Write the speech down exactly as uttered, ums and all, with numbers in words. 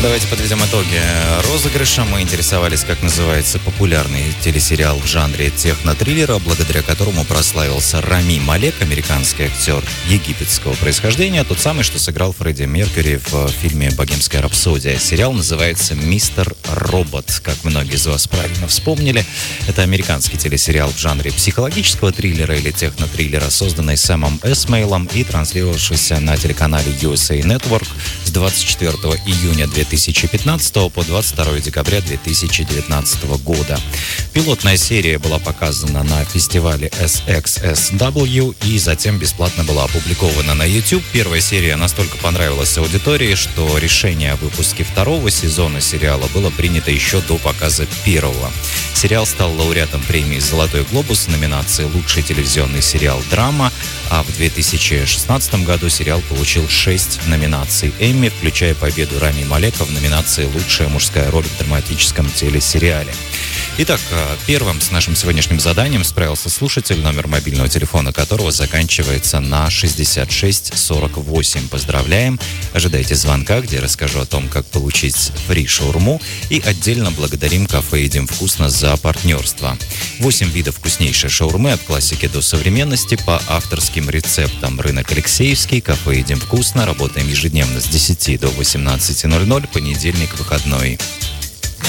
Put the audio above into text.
Давайте подведем итоги розыгрыша. Мы интересовались, как называется популярный телесериал в жанре техно-триллера, благодаря которому прославился Рами Малек, американский актер египетского происхождения, тот самый, что сыграл Фредди Меркьюри в фильме «Богемская рапсодия». Сериал называется «Мистер Робот», как многие из вас правильно вспомнили. Это американский телесериал в жанре психологического триллера или техно-триллера, созданный Сэмом Эсмейлом и транслировавшийся на телеканале ю эс эй Network с двадцать четвёртого июня две тысячи пятнадцатого по двадцать второго декабря две тысячи девятнадцатого года. Пилотная серия была показана на фестивале эс икс эс дабл ю и затем бесплатно была опубликована на YouTube. Первая серия настолько понравилась аудитории, что решение о выпуске второго сезона сериала было принято еще до показа первого. Сериал стал лауреатом премии «Золотой глобус» в номинации «Лучший телевизионный сериал драма», а в две тысячи шестнадцатом году сериал получил шесть номинаций Эмми, включая победу Рами Малека в номинации «Лучшая мужская роль в драматическом телесериале». Итак, первым с нашим сегодняшним заданием справился слушатель, номер мобильного телефона которого заканчивается на шестьдесят шесть сорок восемь. Поздравляем! Ожидайте звонка, где расскажу о том, как получить фри-шаурму, и отдельно благодарим кафе «Едим вкусно» за партнерство. Восемь видов вкуснейшей шаурмы от классики до современности по авторским рецептам. Рынок Алексеевский, кафе «Едим вкусно». Работаем ежедневно с десяти до восемнадцати ноль ноль, понедельник, выходной.